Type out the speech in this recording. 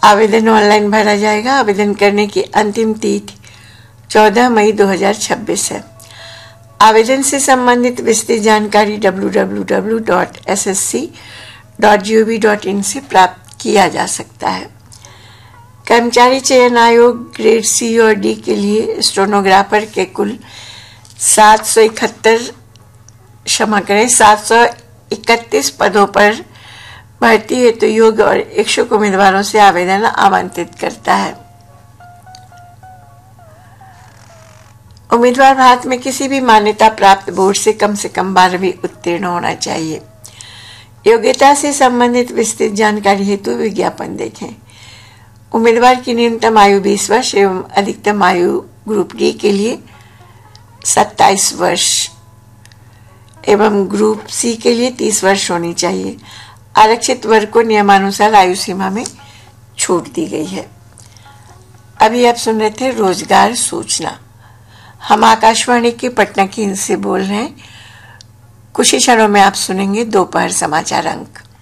आवेदन ऑनलाइन भरा जाएगा। आवेदन करने की अंतिम तिथि 14 मई 2026 है। आवेदन से संबंधित विस्तृत जानकारी www.ssc.gov.in से प्राप्त किया जा सकता है। कर्मचारी चयन आयोग ग्रेड सी और डी के लिए स्टेनोग्राफर के कुल 731 पदों पर भर्ती हेतु योग्य और इच्छुक उम्मीदवारों से आवेदन आमंत्रित करता है। उम्मीदवार भारत में किसी भी मान्यता प्राप्त बोर्ड से कम 12वीं उत्तीर्ण होना चाहिए। योग्यता से संबंधित विस्तृत जानकारी हेतु विज्ञापन देखें। उम्मीदवार की न्यूनतम आयु 20 वर्ष एवं अधिकतम आयु ग्रुप डी के लिए 27 वर्ष एवं ग्रुप सी के लिए 30 वर्ष होनी चाहिए। आरक्षित वर्ग को नियमानुसार आयु सीमा में छूट दी गई है। अभी आप सुन रहे थे रोजगार सूचना। हम आकाशवाणी के पटना केंद्र से बोल रहे हैं। कुछ ही क्षणों में आप सुनेंगे दोपहर समाचार अंक।